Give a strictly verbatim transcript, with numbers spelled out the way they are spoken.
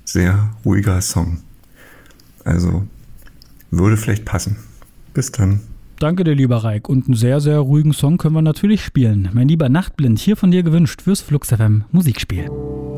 sehr ruhiger Song. Also würde vielleicht passen. Bis dann. Danke dir, lieber Reik. Und einen sehr, sehr ruhigen Song können wir natürlich spielen. Mein lieber Nachtblind, hier von dir gewünscht fürs Flux F M Musikspiel.